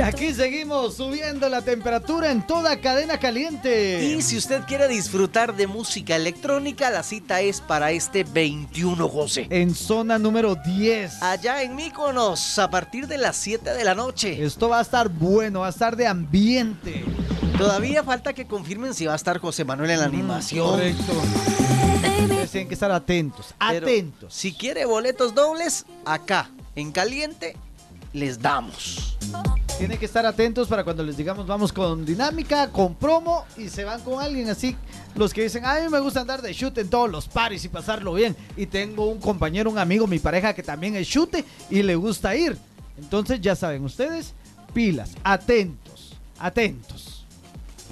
Aquí seguimos subiendo la temperatura en toda Cadena Caliente. Y si usted quiere disfrutar de música electrónica, la cita es para este 21, José. En zona número 10. Allá en Míconos, a partir de las 7 de la noche. Esto va a estar bueno, va a estar de ambiente. Todavía falta que confirmen si va a estar José Manuel en la animación. Correcto. Ustedes tienen que estar atentos, Pero atentos. si quiere boletos dobles, acá, en Caliente, les damos. Tienen que estar atentos para cuando les digamos vamos con dinámica, con promo y se van con alguien así. Los que dicen, a mí me gusta andar de chute en todos los paris y pasarlo bien. Y tengo un compañero, un amigo, mi pareja que también es chute y le gusta ir. Entonces ya saben ustedes, pilas, atentos, atentos.